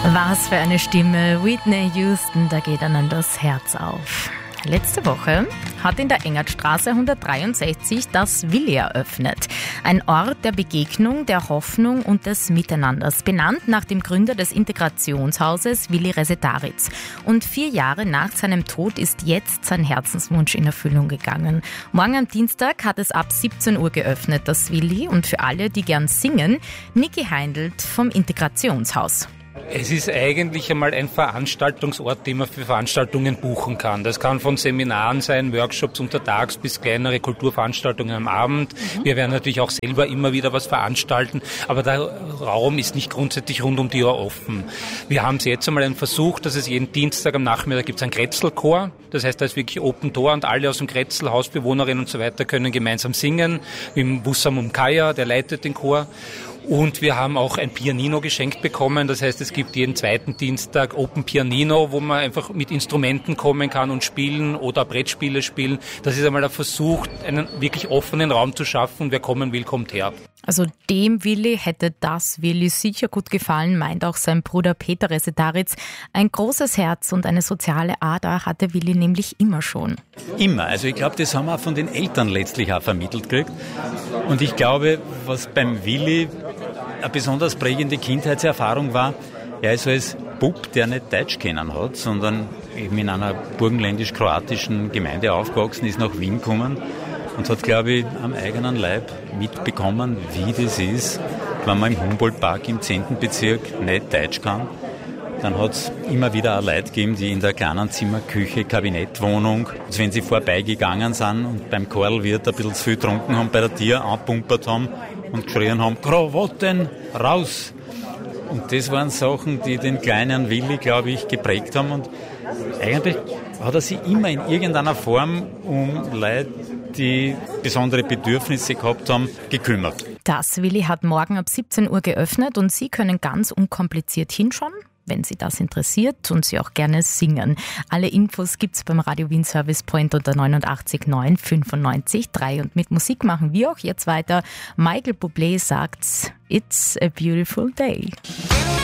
Was für eine Stimme, Whitney Houston, da geht einem das Herz auf. Letzte Woche hat in der Engertstraße 163 das Willi eröffnet. Ein Ort der Begegnung, der Hoffnung und des Miteinanders, benannt nach dem Gründer des Integrationshauses Willi Resetaritz. Und 4 Jahre nach seinem Tod ist jetzt sein Herzenswunsch in Erfüllung gegangen. Morgen am Dienstag hat es ab 17 Uhr geöffnet, das Willi. Und für alle, die gern singen, Niki Heindelt vom Integrationshaus. Es ist eigentlich einmal ein Veranstaltungsort, den man für Veranstaltungen buchen kann. Das kann von Seminaren sein, Workshops untertags bis kleinere Kulturveranstaltungen am Abend. Wir werden natürlich auch selber immer wieder was veranstalten, aber der Raum ist nicht grundsätzlich rund um die Uhr offen. Wir haben es jetzt einmal einen Versuch, dass es jeden Dienstag am Nachmittag gibt es einen Kretzelchor. Das heißt, da ist wirklich Open Door und alle aus dem Kretzel, Hausbewohnerinnen und so weiter können gemeinsam singen. Mit Wussam Umkaya, der leitet den Chor. Und wir haben auch ein Pianino geschenkt bekommen. Das heißt, es gibt jeden zweiten Dienstag Open Pianino, wo man einfach mit Instrumenten kommen kann und spielen oder Brettspiele spielen. Das ist einmal ein Versuch, einen wirklich offenen Raum zu schaffen. Wer kommen will, kommt her. Also dem Willi hätte das Willi sicher gut gefallen, meint auch sein Bruder Peter Resetaritz. Ein großes Herz und eine soziale Ader hatte Willi nämlich immer schon. Immer. Also ich glaube, das haben wir von den Eltern letztlich auch vermittelt gekriegt. Und ich glaube, was beim Willi eine besonders prägende Kindheitserfahrung war, er ist als Bub, der nicht Deutsch kennen hat, sondern eben in einer burgenländisch-kroatischen Gemeinde aufgewachsen ist, nach Wien gekommen und hat, glaube ich, am eigenen Leib mitbekommen, wie das ist, wenn man im Humboldt-Park im 10. Bezirk nicht Deutsch kann. Dann hat es immer wieder auch Leute gegeben, die in der kleinen Zimmerküche, Kabinettwohnung, also wenn sie vorbeigegangen sind und beim Karlwirt ein bisschen zu viel getrunken haben, bei der Tür angepumpert haben und geschrien haben, Krawatten raus! Und das waren Sachen, die den kleinen Willi, glaube ich, geprägt haben. Und eigentlich hat er sich immer in irgendeiner Form um Leute, die besondere Bedürfnisse gehabt haben, gekümmert. Das Willi hat morgen ab 17 Uhr geöffnet und Sie können ganz unkompliziert hinschauen, wenn Sie das interessiert und Sie auch gerne singen. Alle Infos gibt's beim Radio Wien Service Point unter 89 9 95 3. Und mit Musik machen wir auch jetzt weiter. Michael Bublé sagt's, It's a beautiful day.